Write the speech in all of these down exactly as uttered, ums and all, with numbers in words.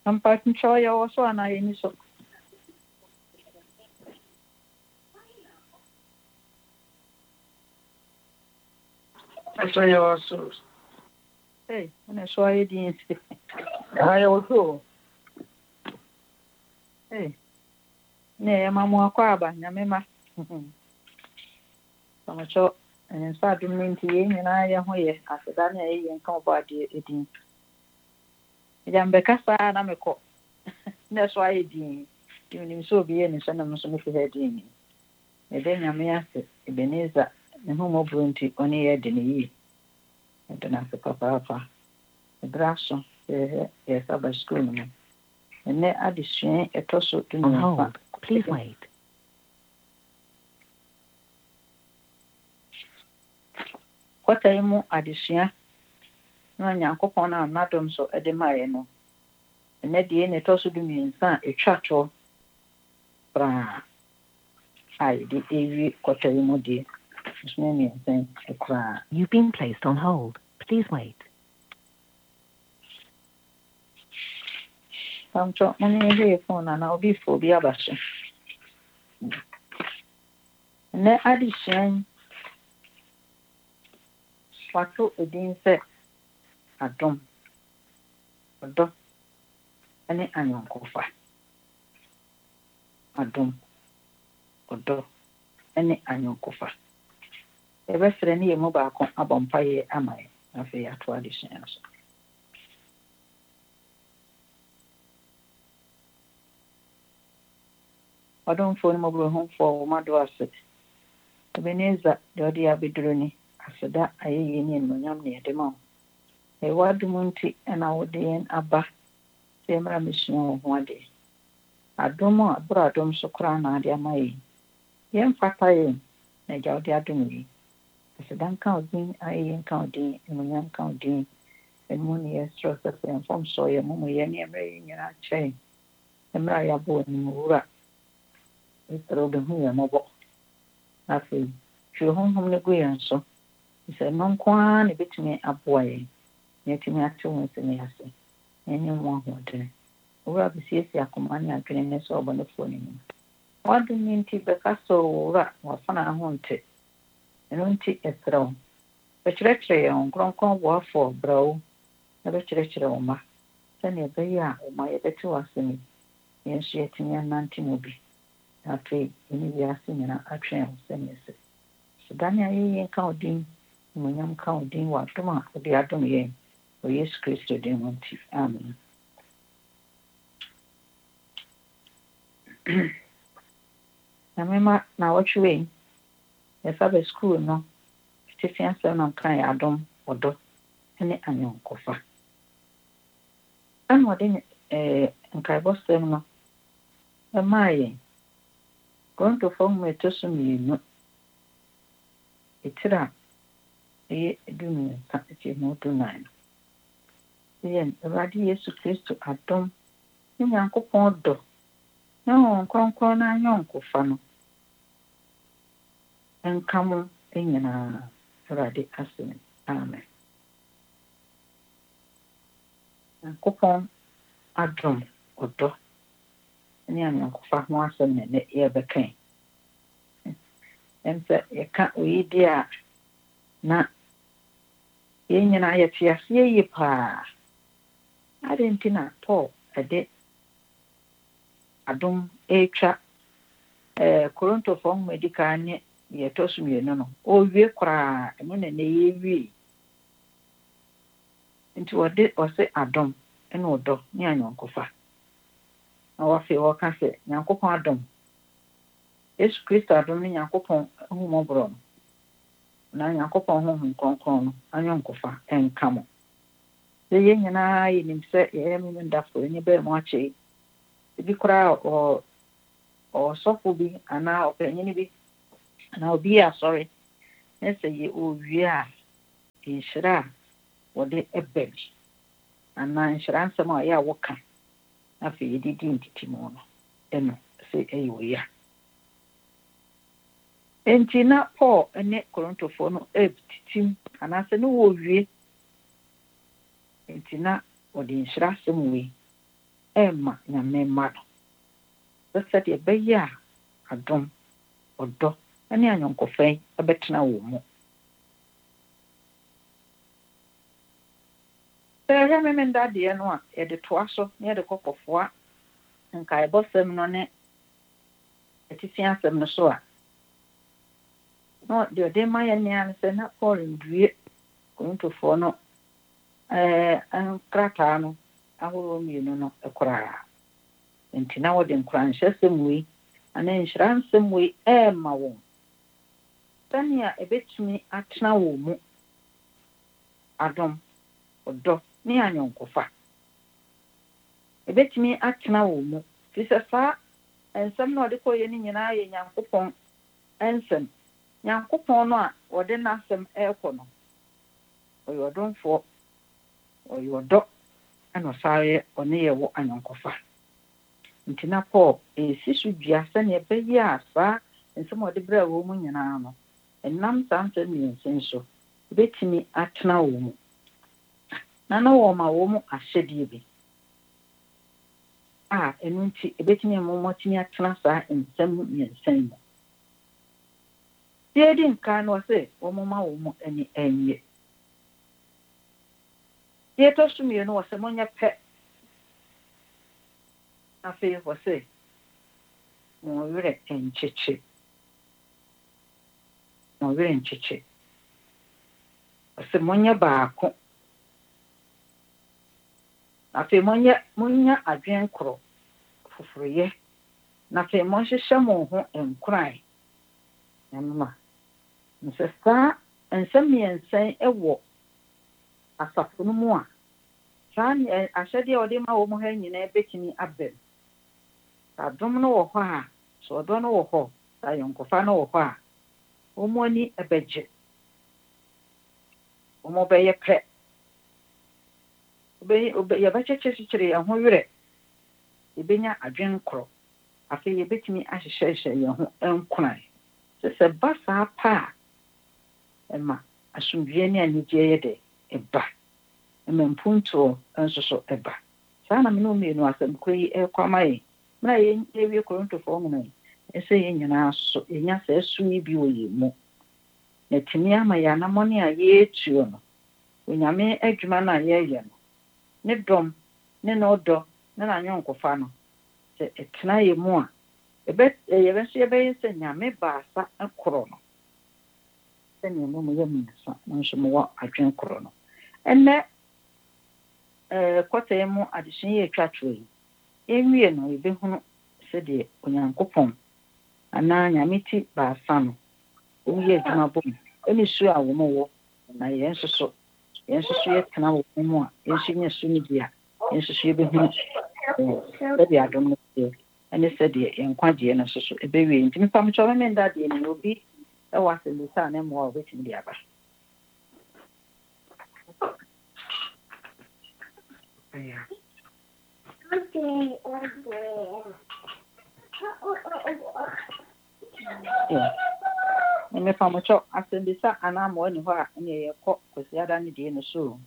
Ampa ncho ya wo so ana ye ni so. So ya wo so. Hey, na so ye din. Ha ya wo so. Hey. Ne mamu akwa aba nyamema. Samacho en sa dum minti ye nyina ye ho ye aseda na ye nka obade edin. Jambe kasa na meko. Na so aye din. Nim so bi ye ni so na so me fi hedin. E de nyame ase Ebeneza ne ho mo brunti oni ye de ni yi. E de na se papa papa. E braso e e saba school no. Ne adisuen etoso tu no. Please wait. Kwata imu adisua na Nyankopon na nadom so ede maye no. Ne de ne toso du miensa etwato pra ai di evi kwata imu di. You've been placed on hold. Please wait. Samcho mani he phone na obi fo bi abaso. Ne adisua wato edin se adom odo ene anyonkofa adom odo ene anyonkofa ebe fere ni yemu ba ko abompaye amaye afi ato adisua so odom fo ni mo bro hon fo ma do ase Ebeneza de odi abedroni aseda ayeye ni enonyam ne edema e wadumunti na wodien aba semra mission ho ade adom abro adom so kra na ade amaye yem fataye na jawdi adom yi aseda nka odin ayeye nka odin enonyam nka odin enu ne yestro se form so ye mo ye ne emre nyina chei emra ya bo ni wura itro be hu ya mobo afi hwe honhom ne guyan so se non kwa ne betumi aboye ne tumi atu wonse ne ase enye mo ahoden owura bisiesi akoma ne adwene ne so obo ne fo ne mu wadu minti be kaso owura wafana ahonte eno nti esrawo be kirekire ye onkronkron bo afo brawo na be kirekire o ma se ne be ya o ma ye beti waseni yensu yetimi ananti mu bi afi ni ya sinyana atwen se ne se Dania ye nka odin munyam nka odin wa tuma odi adom ye o Yesu Kristo din wonti amen. Na mema na wachwe e sabe school no Stephen Sam na kan ya adom odo ene anyonkofa an wode eh nkai bosem no e maye konto fom metoso mi no itira e dumi ta ti mo to nine yen radi Yesu Kristo adom ni Nyankopon do no kronkron na anyonkofa no enkamo enyina radi asene amen. Nyankopon adom odo ni Nyankopon ho asene ne ye bekan ense yeka oyidia na yenyina yefiase ye pa adentina Paul ede adom etwa eh Korinto fo medical ne ye tosumye no no o wie kra eno ne ne ye wie nti wode ose adom eno odo ni anyonkofa na wafe waka se Nyankopon adom Yesu Kristo adom ni Nyankopon hu mobro na Nyankopon hu hu kronkron no anyonkofa enkamo se ye nyina ye nimse ye mi ndafo ni be mo ache bi kra o o sofo bi ana openyini bi na obi a sorry ese ye owie a inshira wode ebe ana inshira nsema ya woka afi yedidi ntitimo no eno se eyo ya entina Paul ene Korintofo no ebtitim ana se no wo wie entina wode inshira semwe Emma nyame ma no sɛ de bɛyɛ a adom ɔdɔ ne anyɔnkofɛn ɛbɛtena wɔ mu sɛ yɛhwɛ me me ndadeɛ no a yɛde toa so na yɛde kɔkɔfoa nkaebɔsɛm no ne ɛtiti asɛm no so a no deɛ ɔde ma yɛ nea no sɛ na Paul ndue Korintofoɔ no ɛɛ nkrataa no ahorow mmienu no koraa nti na wɔde nkuranhyɛsɛm wei anaa nhyira nsɛm wei ɛɛma wɔn sɛnea ɛbɛtumi atena wɔ mu adom ɔdɔ ne anyɔnkofa ɛbɛtumi atena wɔ mu fi sɛ saa nsɛm na ɔde kɔyɛ no nyinaa yɛ Nyankopɔn nsɛm Nyankopɔn no a wɔde n'asɛm ɛɛkɔ no ɔyɛ ɔdomfoɔ ɔyɛ ɔdɔ ɛna ɔsare ɔne yɛ wɔ anyɔnkofa nti na Paul esi so dua sɛnea ɛbɛyɛ a saa nsɛm a ɔde brɛ wɔ mu nyinaa no ɛnam saa nsɛm mmiɛnsa so ɛbɛtumi atena wɔ mu na na wɔn ma wɔn mu ahyɛdeɛ bi a ɛno nti ɛbɛtumi mmɔmɔtumi atena saa nsɛm mmiɛnsa mu deɛ di nka no sɛ wɔn ma wɔn mu ani ɛnyɛ deɛ tɔ so mmienu wɔ sɛ monyɛ pɛ afei wɔ sɛ wɔn werɛ nkyekye wɔn werɛ nkyekye wɔ sɛ monyɛ baako afei monyɛ monya adwene korɔ foforoyɛ na afei monhyehyɛ mo ho nkoran ɛnoma nsɛ saa nsɛm mmiɛnsa ɛwɔ asafo no mu a saa ahyɛdeɛ a ɔde ma wɔ mu ha nyinaa bɛtumi abɛm adom no wɔ hɔ a sɛ ɔdɔ no wɔ hɔ sɛ ayɔnkofa no wɔ hɔ a wɔn ani ɛbɛgye wɔn bɛyɛ pɛ yɛbɛkyekyekyere yɛn ho werɛ yɛbɛnya adwene korɔ afei yɛbɛtumi ahyehyɛhyɛ yɛn ho nkoran sɛ sɛ ba saa pa a ɛma asomdwie ne anigyeɛ yɛ dɛ ɛba ɛma mpuntoɔ nso so ɛba saa na mene mmienu asɛm kora yi ɛkɔ ama yɛn mena yɛwie Korintofoɔ nwoma yi ɛsɛ yɛn nyinaa so yɛnya saa su yi bi wɔ yɛn mu na tumi ama yɛn anammɔne a yɛretuo no onyame adwuma no a yɛreyɛ no ne dɔm ne n'ɔdɔ ne n'anyɔnkofa no sɛ ɛtena yɛn mu a yɛbɛso yɛbɛyɛ sɛ nyame baasa korɔ no sɛnea mo mu yɛ mmiɛnsa na nso mowɔ adwene korɔ no ɛnnɛ kɔtɛɛ mu adesua yɛ atwa toɔ yi ɛnwie no yɛbɛhunu sɛdeɛ onyankopɔn anaa nyame ti baasa no ɔyɛ adwuma bɔ mu ɛne su a wɔn wɔ na yɛn nso so yɛn nso so yɛtena wɔ mu a yɛn nso nyɛ su no bi a yɛn nso so yɛbɛhunu sɛdeɛ adom no yɛ ɛne sɛdeɛ yɛn nkwagyeɛ no nso so ɛbɛwie nti mepa mekyɛ ɔmɛmɛ ndadeɛ no obi ɛwɔ asɛmmisa a ne mmoa a wɔbɛtumi de aba mepa mekyɛ asɛmmisa anaa mmoa ni hɔ a ɛne yɛkɔ kwasiada no deɛ no so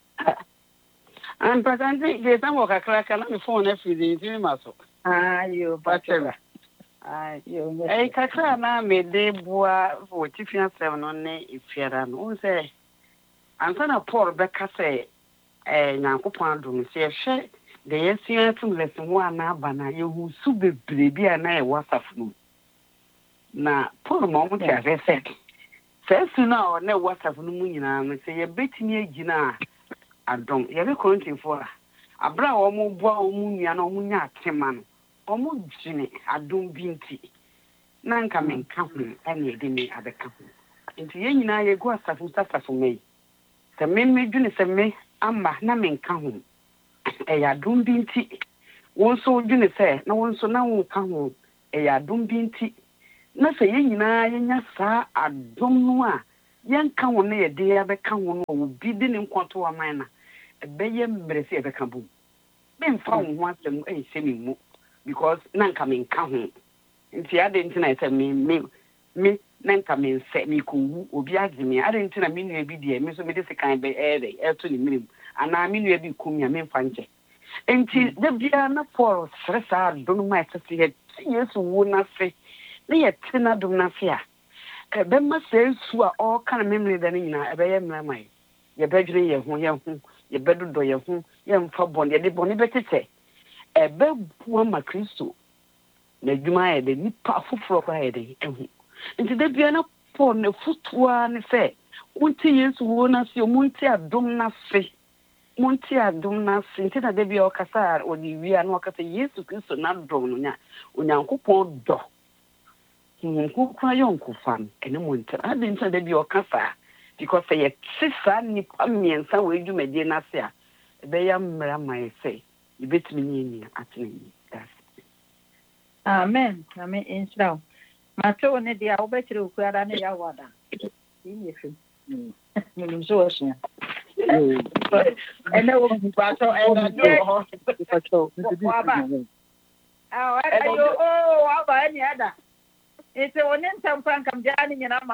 Ampatante de samo kakra kana me phone afiri de ntimi maso. Ah yo batera. Ai yo. Eh kakra na me de boa for tifia seven no ne ifiara no. On say ansa na Paul beka say eh Nyankopɔn adom se hwɛ de yesia tum lesson ho ana aba na yehu su bebre bi ana e WhatsApp no. Na Paul mo mo tia se se. Se su na o na WhatsApp no mu nyina no se ye betimi agina adom yɛbɛ Korintofoɔ a abra a wɔn boa wɔn nua na wɔn nya atema no wɔn gyine adom bi nti na nka menka ho ɛna ɛde me abɛka ho nti yɛn nyinaa yɛgu asafo asafo mɛ sɛ me medwene sɛ me ama na menka ho ɛyɛ adom bi nti wɔn nso dwene sɛ na wɔn nso na wɔn ka ho ɛyɛ adom bi nti na sɛ yɛn nyinaa yɛnya saa adom no a yɛnka ho na yɛde abɛka ho no obi de ne nkwanto aman na ɛbɛyɛ mmerɛ sɛ yɛbɛka bom memfa wo ho asɛm ɛnhyɛ me mu because na nka menka ho nti ade nti na ɛsɛ me me me na nka mensɛ mekɔwu obi agye me ade nti na me nua bi deɛ me nso mede sekan bɛ ɛɛdɛ ɛto ne mmerɛm anaa me nua bi kum a memfa nkyɛ enti da bia na Paul stressa do ma tete he Yesu wo na fe na ye tena do na fe a e be ma sensu a o kan memle da ni na e be ye mramai ye bedwere ye ho ye ho ye bedodo ye ho ye mfa bon ye de bon be tete e be bu ma Kristo na dwuma ye de nipa foforo kwa ye de ehu nti da bia na Paul na futua ne fe wonti Yesu wo na se omunti adom na fe monti adom na se nti na da bia o kasa o di wi anu kasa Yesu Kristo na dom no nya onyankopɔn do nku kwa yon ku fan ene monti ade nti da bia o kasa because ye sisa nipa miensa we dwumade na se a be ya mmra mai se ibetimi ni ni atini that's amen amen inshallah macho ne dia obetire ukuara ne ya wada ni fi ni nzo osia ene wo pato ena do ho pato ni bi ah ayo oh aba ni ada ite wonen tampan kam jani nyina ma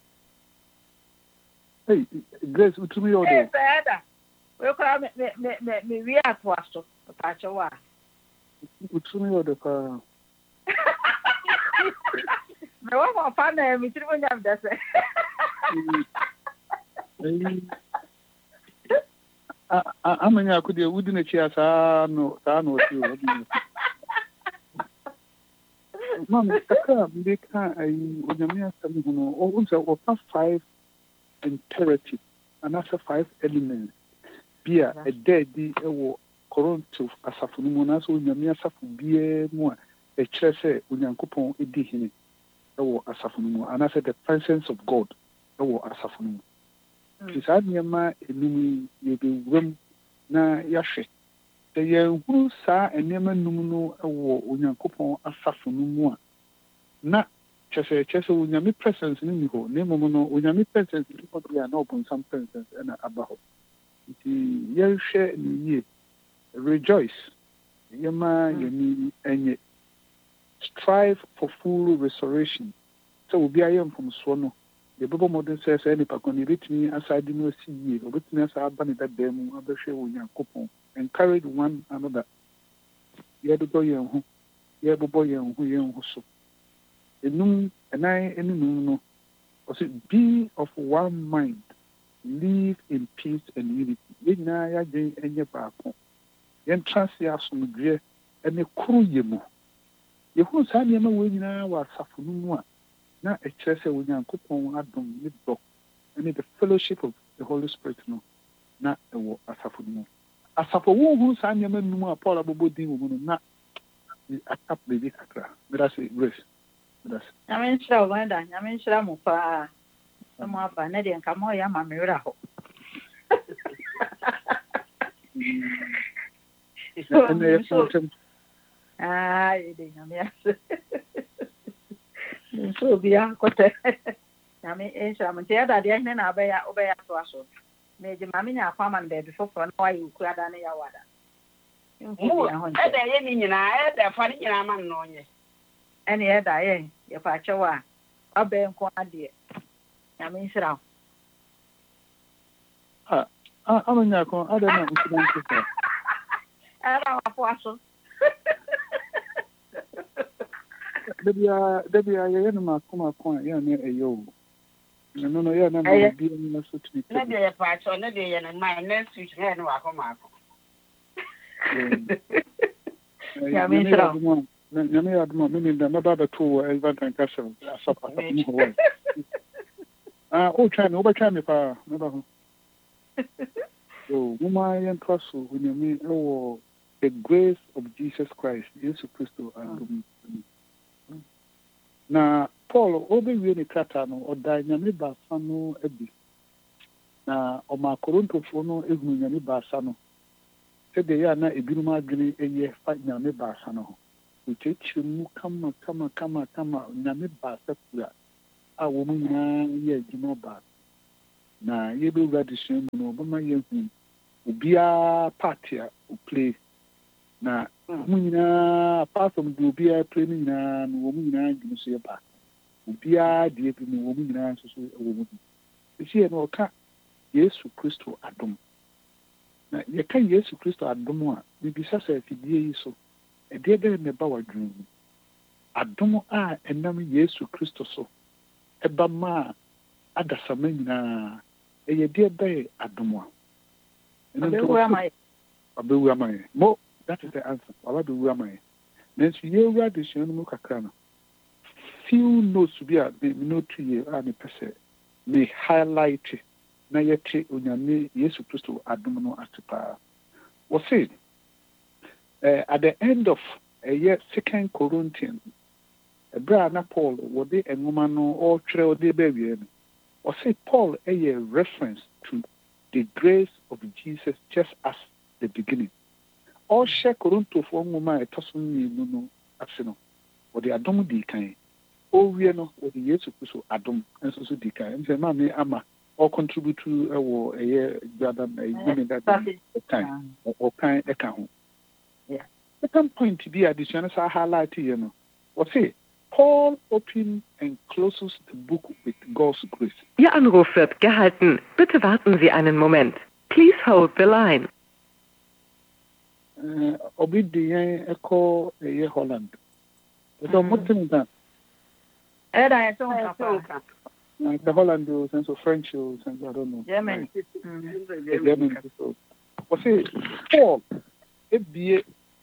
hey Grace utumi yodo eh ada we kwa me me me me wi atwaso pacho wa utumi yodo ka me wa fa fa na mi tiri wonya mdase a a amanya akudi wudi na chi asa no ta no ti o mama kaka mbeka ai onyamia sami hono o unsa o pa five imperative and also five elements bia a dedi ewo koronto asafunu mu na so onyamia safu bia mu a e kire se onyankopon edi hini ewo asafunu mu and also the presence of God ewo asafunu mu kisa nyama enumi yebewem na yahwe de yehuru sa enema num no ewo onyankopon asafunu mu a na chese chese unyami presence ni mi ho ne momo no unyami presence ni ko bia na obon some presence na abaho nti yehwe ni ye rejoice yema yemi enye strive for full restoration so obi ayem from so no the bobo modern says any pakoni bitimi aside no si ye obetimi asa aba ne dada mu abehwe onyankopon encourage one another ye do yen ho ye bobo yen ho yen ho so enum enai enum no also be of one mind live in peace and unity yena ya gen enye baako yen transi asomdwe ene kuru yemu yehu sa ne ma we nyina wa safunu mu a na ekyerese onyankopon adom ne do ene the fellowship of the Holy Spirit no na ewo asafunu mu asafo wo hu sa ne ma num a Paul abobodin wo no na atap bebi kakra merase Grace merase amen sha wanda amen sha mu fa mo aba na de nka mo ya ma mewra ho ene so ah ide na me ase so bia kote na me e sha mo te ada de ne na aba ya oba ya so aso me je ma me nya kwa man de before for na wa yi ku ada ne ya wada mu e da ye ni nyina e da fa ni nyina ma no nye ene e da ye ye fa chewa abe nko ade na me nsira ah ah amanya ko ada na usidan ko era wa po aso debia debia ye no ma kuma kwa ye na eyo no no ye na ma bi na so tuni na de ye fa cho na de ye na ma na switch he no akoma akọ ya me nsira na me ya dum me nda ma ba ba to Elvan Castle asapa mu ho ah o try me o ba try me pa me ba ho so mama yen trust when you mean oh the grace of Jesus Christ Jesus Christo and na Paul obi wie ni krata no oda nyame ba fa no abi na o ma Korontofo no ehunu nyame ba sa no se de ya na ebinum adwene eye fa nyame ba sa no uchechi mu kama kama kama kama nyame ba sa kura a wo mu nyina ye gino ba na ye be tradition no bo ma ye hu obia party a o play na mu nyina apart from the obia play ni nyina no wo mu nyina gino so ye ba obia de bi mu wo mu nyina so so wo mu isi e no ka Yesu Kristo adom na ye ka Yesu Kristo adom a bibisa sɛ fidie yi so ɛdeɛ bɛyɛ ne ba wadwene mu adom a ɛnam Yesu Kristo so ɛba ma adasama nyinaa ɛyɛ deɛ bɛyɛ adom a abɛwu ama yɛ mo that is the answer abɛwu ama yɛ nanso yɛwura adesua no mu kakra no few notes bi a me note yɛ a mepɛ sɛ me highlight na yɛte onyame Yesu Kristo adom no ate paa wɔse uh, at the end of a uh, year second Corinthians ɛberɛ a na Paul wɔde nwoma no ɔtwerɛ ɔde baawie no wɔse Paul ɛyɛ reference to the grace of Jesus just as the beginning ɔhyɛ Korintofoɔ nwoma a ɛtɔ so mmienu no ase no wɔde adom di kan ɔwie no wɔde Yesu Kristo adom nso so di kan nso ma me ama or contribute to a war a year rather than a that time or kind account. Yeah. Second point to be additional highlight, you know, what say Paul opens and closes the book with God's grace. Ihr Anruf wird gehalten. Bitte warten Sie einen Moment. Please hold the line. Obedient echo a year Holland. So what thing that? The Holland sense of French sense I don't know. German. Mm-hmm. German. So, what say Paul? It be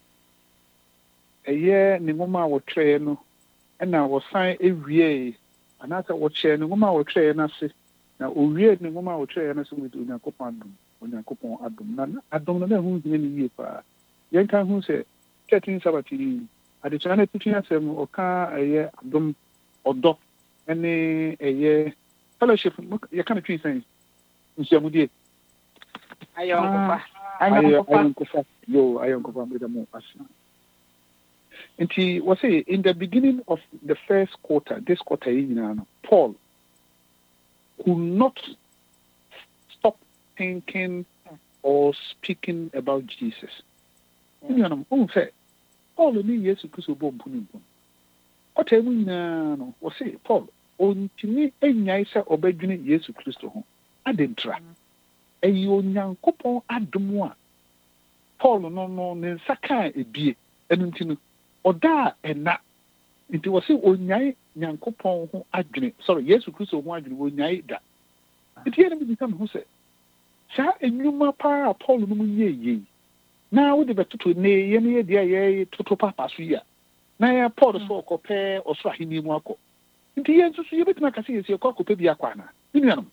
a year ni mama wo tray no, and I was sign every and after what share ni mama wo tray na se. Na owie ni mama wo tray na se with Onyankopon adom, Onyankopon adom. Na adom na hu ni yie pa. Yen kan hu se thirteen sabati ade chana teaching asem oka aye adom odo any a year fellowship you can't treat saying Mudie. I am yo, I am with the more and he was say in the beginning of the first quarter, this quarter in Paul could not stop thinking or speaking about Jesus. You know, oh say Paul ni Yesu Kristo bo mpuni mpuni. Ote mu nyina was say Paul ontimi enyai sɛ ɔbɛdwene Yesu Kristo ho adentra ɛyɛ Onyankopɔn adom a Paul no no ne nsa ka ebie ɛno nti no ɔda ɛna nti wɔ sɛ onyai Nyankopɔn ho adwene sorry Yesu Kristo ho adwene onyai da nti ɛna bi kan ho sɛ saa enwuma pa Paul no mu yɛ yɛ na wo de bɛtoto ne yɛ ne yɛ de yɛ toto papa so yi a na yɛ Paul so ɔkɔpɛ ɔsoro aheni mu akɔ nti yɛn nso so yɛbɛtumi aka sɛ yɛsi ɛkɔ akɔpɛ bi akɔ ana ne nuanom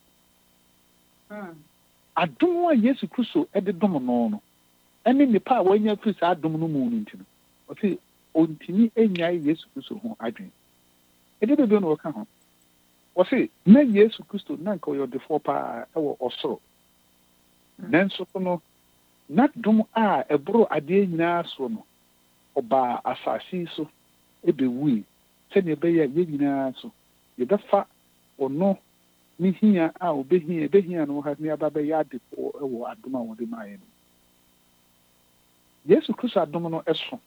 adom a Yesu Kristo ɛde dom no no ɛne nipa a wɔanya firi saa adom no mu no nti no ɔsɛ ɔntumi ɛnyae Yesu Kristo ho adwene ɛde bɛbi no wɔka ho ɔsɛ na Yesu Kristo na nka ɔyɛ ɔdefoɔ paa ɛwɔ ɔsoro nanso so no na dom a ɛboro adeɛ nyinaa so no ɔbaa asase so ɛbɛwui sɛnea ɛbɛyɛ a yɛn nyinaa so yɛbɛfa ɔno ne hia a ɔbɛhia ɛbɛhia no ha ne aba bɛyɛ adefoɔ ɛwɔ adom a wɔde maa yɛn no Yesu Kristo adom no ɛso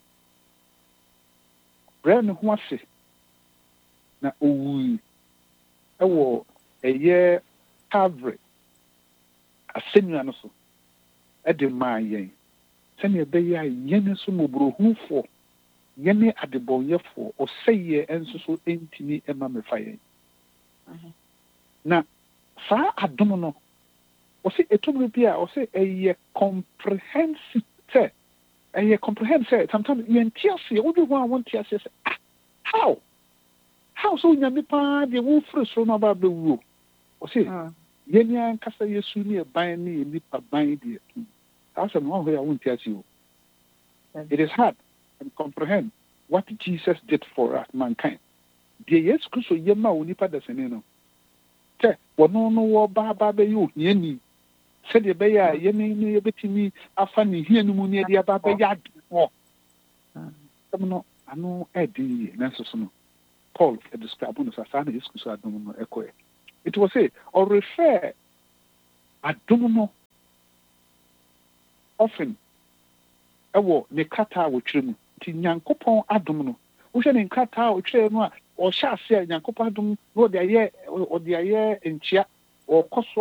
brɛ ne ho ase na ɔwui ɛwɔ ɛyɛ Calvary asɛnnua no so ɛde maa yɛn sɛnea ɛbɛyɛ a yɛn nso mmɔborɔhufoɔ yɛne adebɔnyɛfoɔ ɔsɛeɛ nso so ntumi ma mefa yɛn na saa adom no ɔsɛ ɛtɔmro bi a ɔsɛ ɛyɛ comprehensive sɛ ɛyɛ comprehensive sometimes yɛnte aseɛ wodwe ho a wonte aseɛ sɛ ah how how so onyame paa deɛ wofiri soro no aba bɛwuo ɔsɛ yɛne ankasa yɛsu ne yɛban ne yɛ nipa ban deɛ saa sɛ no wahoɛ a wonte aseɛ o it is hard and comprehend what Jesus did for us, mankind. The Yesu Kristo yema onipa dasene no. Sɛ wɔno no wɔ ba ba bɛyɛ ohiani. Sɛdeɛ bɛyɛ a yɛne ne yɛbɛtumi afa ne hia no mu ne yɛde aba bɛyɛ adefoɔ. Sɛm no ano ɛde yie nanso so no Paul describe no saa na Yesu Kristo adom no ɛkɔɛ. It was say or refer adom no often ɛwɔ ne kata a wɔtwerɛ mu nti Nyankopɔn adom no wohwɛ ne nkata a wɔtwerɛ no a ɔhyɛ ase a Nyankopɔn adom no ɔde ayɛ ɔde ayɛ nkyia ɔkɔ so